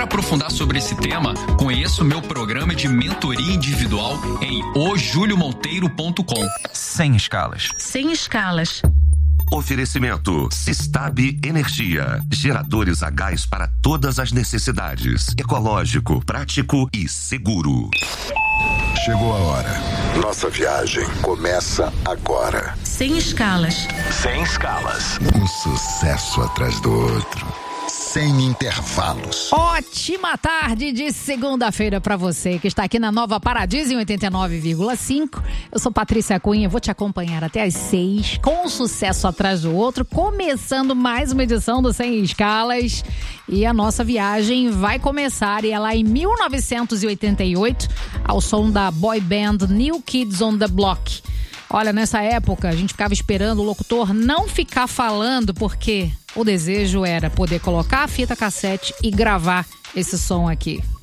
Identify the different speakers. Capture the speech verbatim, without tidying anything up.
Speaker 1: aprofundar sobre esse tema, conheça o meu programa de mentoria individual em o julio monteiro ponto com.
Speaker 2: Sem escalas.
Speaker 3: Sem escalas.
Speaker 4: Oferecimento Sistab Energia, geradores a gás para todas as necessidades, ecológico, prático e seguro.
Speaker 5: Chegou a hora. Nossa viagem começa agora.
Speaker 3: Sem escalas.
Speaker 1: Sem escalas.
Speaker 5: Um sucesso atrás do outro. Sem intervalos.
Speaker 6: Ótima tarde de segunda-feira pra você que está aqui na Nova Paradiso em oitenta e nove vírgula cinco. Eu sou Patrícia Cunha, vou te acompanhar até às seis, com um sucesso atrás do outro, começando mais uma edição do Sem Escalas. E a nossa viagem vai começar, e é lá em mil novecentos e oitenta e oito, ao som da boy band New Kids on the Block. Olha, nessa época a gente ficava esperando o locutor não ficar falando, porque o desejo era poder colocar a fita cassete e gravar esse som aqui.